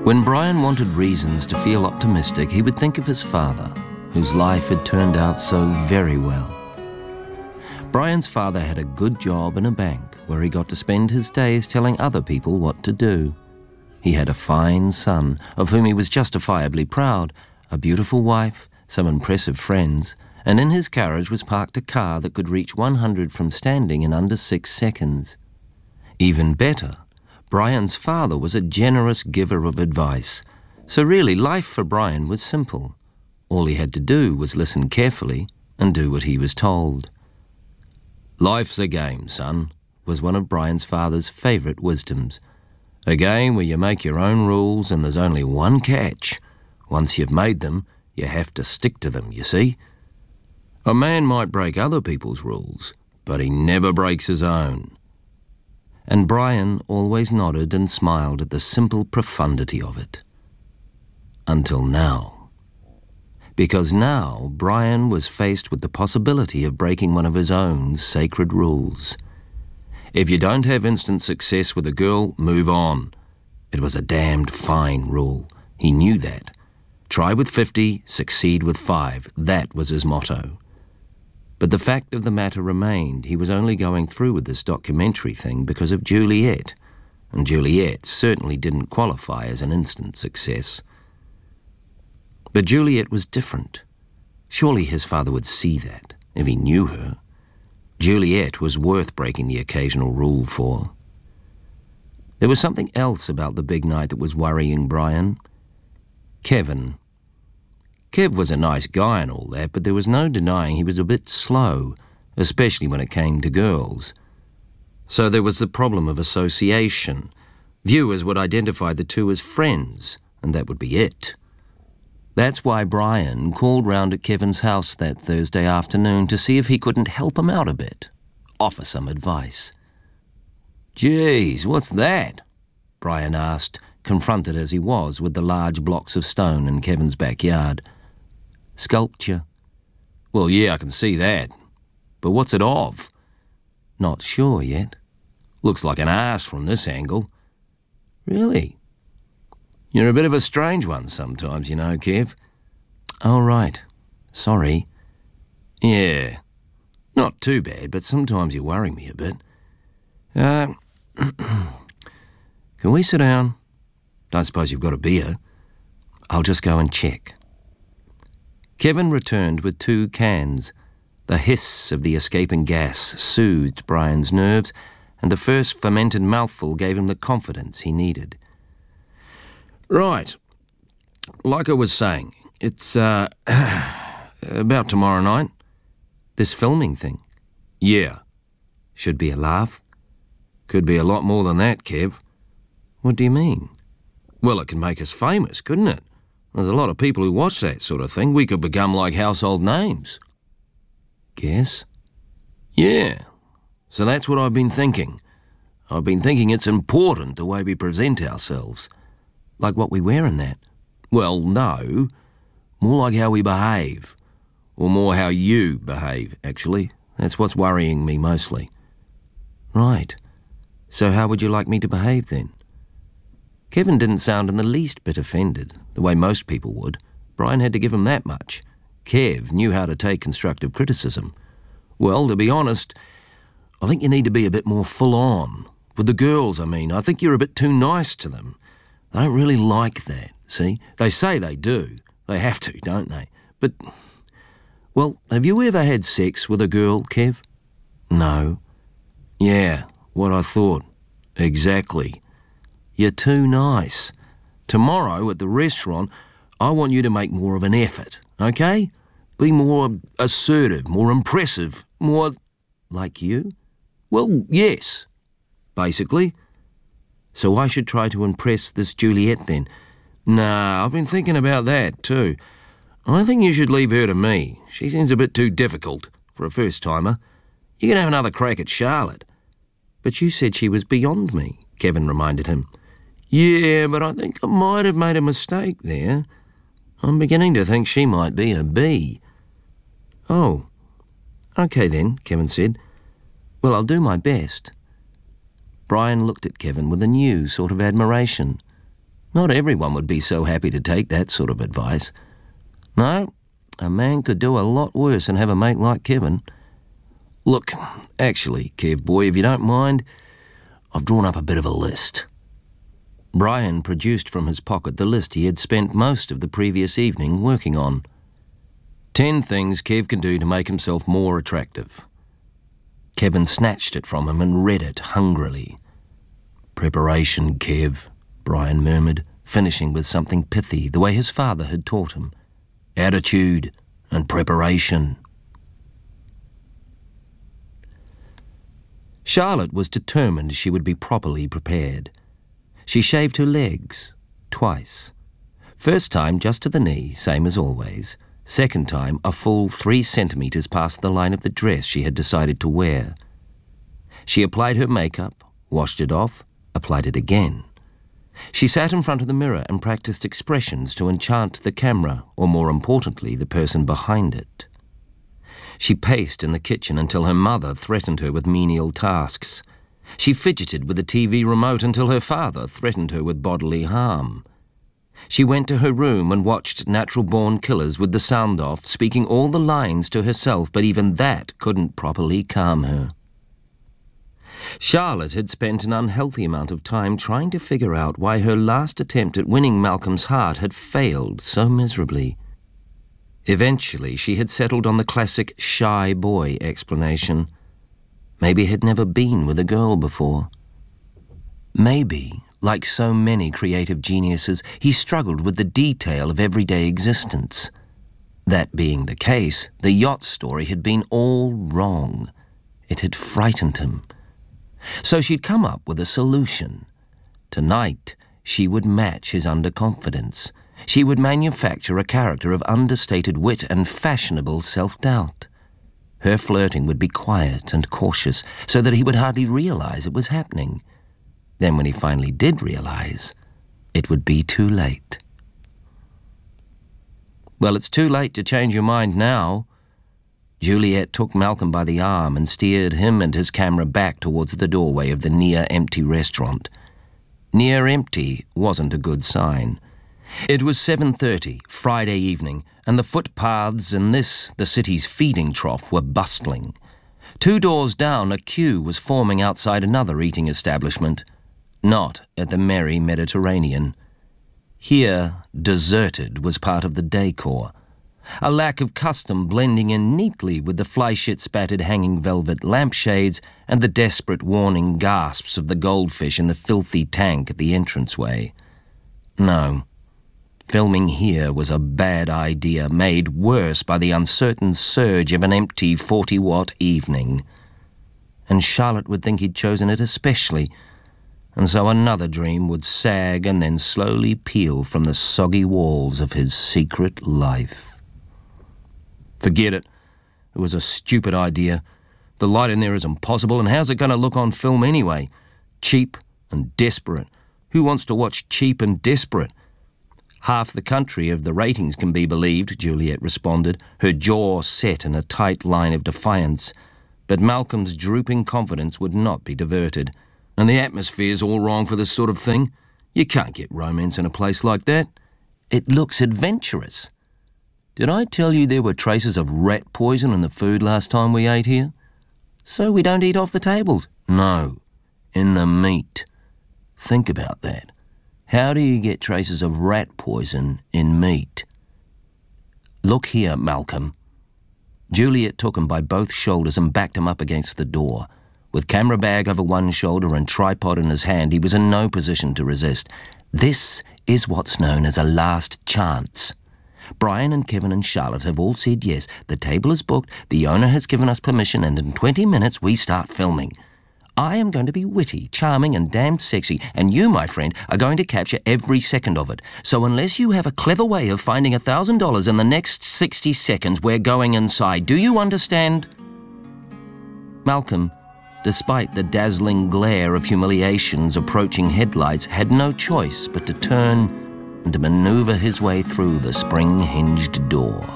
When Brian wanted reasons to feel optimistic, he would think of his father, whose life had turned out so very well. Brian's father had a good job in a bank where he got to spend his days telling other people what to do. He had a fine son, of whom he was justifiably proud, a beautiful wife, some impressive friends, and in his carriage was parked a car that could reach 100 from standing in under 6 seconds. Even better, Brian's father was a generous giver of advice, so really life for Brian was simple. All he had to do was listen carefully and do what he was told. "Life's a game, son," was one of Brian's father's favourite wisdoms. "A game where you make your own rules and there's only one catch. Once you've made them, you have to stick to them, you see? A man might break other people's rules, but he never breaks his own." And Brian always nodded and smiled at the simple profundity of it. Until now. Because now Brian was faced with the possibility of breaking one of his own sacred rules. If you don't have instant success with a girl, move on. It was a damned fine rule. He knew that. Try with 50, succeed with 5. That was his motto. But the fact of the matter remained, he was only going through with this documentary thing because of Juliet, and Juliet certainly didn't qualify as an instant success. But Juliet was different. Surely his father would see that, if he knew her. Juliet was worth breaking the occasional rule for. There was something else about the big night that was worrying Brian. Kevin. Kev was a nice guy and all that, but there was no denying he was a bit slow, especially when it came to girls. So there was the problem of association. Viewers would identify the two as friends, and that would be it. That's why Brian called round at Kevin's house that Thursday afternoon to see if he couldn't help him out a bit, offer some advice. "Geez, what's that?" Brian asked, confronted as he was with the large blocks of stone in Kevin's backyard. "Sculpture." "Well, yeah, I can see that. But what's it of?" "Not sure yet." "Looks like an arse from this angle." "Really?" "You're a bit of a strange one sometimes, you know, Kev." "Oh, right. Sorry." "Yeah. Not too bad, but sometimes you worry me a bit. Can we sit down? Don't suppose you've got a beer?" "I'll just go and check." Kevin returned with 2 cans. The hiss of the escaping gas soothed Brian's nerves, and the first fermented mouthful gave him the confidence he needed. "Right. Like I was saying, it's, about tomorrow night." "This filming thing?" "Yeah." "Should be a laugh." "Could be a lot more than that, Kev." "What do you mean?" "Well, it can make us famous, couldn't it? There's a lot of people who watch that sort of thing. We could become like household names." "Guess?" "Yeah. So that's what I've been thinking. I've been thinking it's important the way we present ourselves." "Like what we wear in that?" "Well, no. More like how we behave. Or more how you behave, actually. That's what's worrying me mostly." "Right. So how would you like me to behave then?" Kevin didn't sound in the least bit offended, the way most people would. Brian had to give him that much. Kev knew how to take constructive criticism. "Well, to be honest, I think you need to be a bit more full-on. With the girls, I mean. I think you're a bit too nice to them. They don't really like that, see? They say they do. They have to, don't they? But, well, have you ever had sex with a girl, Kev?" "No." "Yeah, what I thought. Exactly. You're too nice. Tomorrow at the restaurant, I want you to make more of an effort, okay? Be more assertive, more impressive, more..." "Like you?" "Well, yes, basically." "So I should try to impress this Juliet then?" "Nah, I've been thinking about that too. I think you should leave her to me. She seems a bit too difficult for a first-timer. You can have another crack at Charlotte." "But you said she was beyond me," Kevin reminded him. "Yeah, but I think I might have made a mistake there. I'm beginning to think she might be a B." "Oh, okay then," Kevin said. "Well, I'll do my best." Brian looked at Kevin with a new sort of admiration. Not everyone would be so happy to take that sort of advice. No, a man could do a lot worse than have a mate like Kevin. Look, actually, Kev boy, if you don't mind, I've drawn up a bit of a list. Brian produced from his pocket the list he had spent most of the previous evening working on. 10 things Kev can do to make himself more attractive. Kevin snatched it from him and read it hungrily. Preparation, Kev, Brian murmured, finishing with something pithy, the way his father had taught him. Attitude and preparation. Charlotte was determined she would be properly prepared. She shaved her legs, twice. First time just to the knee, same as always. Second time a full 3 centimetres past the line of the dress she had decided to wear. She applied her makeup, washed it off, applied it again. She sat in front of the mirror and practiced expressions to enchant the camera, or more importantly, the person behind it. She paced in the kitchen until her mother threatened her with menial tasks. She fidgeted with the TV remote until her father threatened her with bodily harm. She went to her room and watched Natural Born Killers with the sound off, speaking all the lines to herself, but even that couldn't properly calm her. Charlotte had spent an unhealthy amount of time trying to figure out why her last attempt at winning Malcolm's heart had failed so miserably. Eventually, she had settled on the classic shy boy explanation. Maybe he'd never been with a girl before. Maybe, like so many creative geniuses, he struggled with the detail of everyday existence. That being the case, the yacht story had been all wrong. It had frightened him. So she'd come up with a solution. Tonight, she would match his underconfidence. She would manufacture a character of understated wit and fashionable self-doubt. Her flirting would be quiet and cautious, so that he would hardly realize it was happening. Then when he finally did realize, it would be too late. Well, it's too late to change your mind now. Juliet took Malcolm by the arm and steered him and his camera back towards the doorway of the near-empty restaurant. Near-empty wasn't a good sign. It was 7:30, Friday evening, and the footpaths in this, the city's feeding trough, were bustling. 2 doors down, a queue was forming outside another eating establishment. Not at the Merry Mediterranean. Here, deserted was part of the decor. A lack of custom blending in neatly with the fly-shit-spattered hanging velvet lampshades and the desperate warning gasps of the goldfish in the filthy tank at the entranceway. No. Filming here was a bad idea, made worse by the uncertain surge of an empty 40-watt evening. And Charlotte would think he'd chosen it especially, and so another dream would sag and then slowly peel from the soggy walls of his secret life. Forget it. It was a stupid idea. The light in there is impossible, and how's it going to look on film anyway? Cheap and desperate. Who wants to watch cheap and desperate? Half the country, if the ratings can be believed, Juliet responded, her jaw set in a tight line of defiance. But Malcolm's drooping confidence would not be diverted. And the atmosphere's all wrong for this sort of thing. You can't get romance in a place like that. It looks adventurous. Did I tell you there were traces of rat poison in the food last time we ate here? So we don't eat off the tables? No, in the meat. Think about that. How do you get traces of rat poison in meat? Look here, Malcolm. Juliet took him by both shoulders and backed him up against the door. With camera bag over one shoulder and tripod in his hand, he was in no position to resist. This is what's known as a last chance. Brian and Kevin and Charlotte have all said yes. The table is booked, the owner has given us permission, and in 20 minutes we start filming. I am going to be witty, charming, and damned sexy, and you, my friend, are going to capture every second of it. So unless you have a clever way of finding $1,000 in the next 60 seconds, we're going inside. Do you understand? Malcolm, despite the dazzling glare of humiliation's approaching headlights, had no choice but to turn and to maneuver his way through the spring-hinged door.